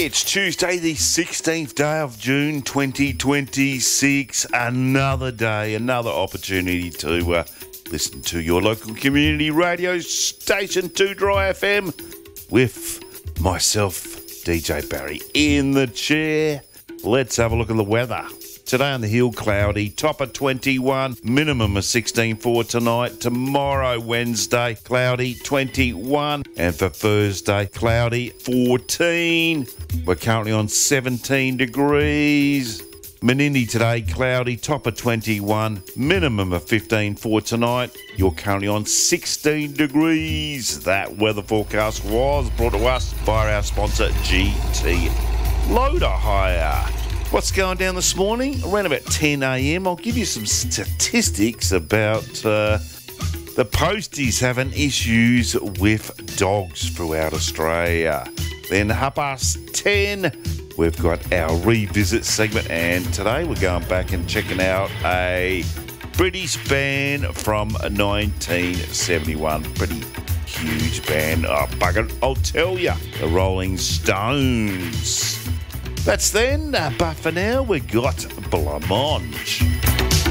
It's Tuesday, the 16th day of June 2026. Another day, another opportunity to listen to your local community radio station, 2 Dry FM, with myself, DJ Barry, in the chair. Let's have a look at the weather. Today on the hill, cloudy, top of 21, minimum of 16 for tonight. Tomorrow, Wednesday, cloudy, 21. And for Thursday, cloudy, 14. We're currently on 17 degrees. Menindee today, cloudy, top of 21, minimum of 15 for tonight. You're currently on 16 degrees. That weather forecast was brought to us by our sponsor, GT Loader Hire. What's going down this morning? Around about 10 a.m, I'll give you some statistics about the posties having issues with dogs throughout Australia. Then 10:30, we've got our revisit segment, and today we're going back and checking out a British band from 1971. Pretty huge band. Oh, bugger, I'll tell you. The Rolling Stones. That's then, but for now, we've got Blancmange.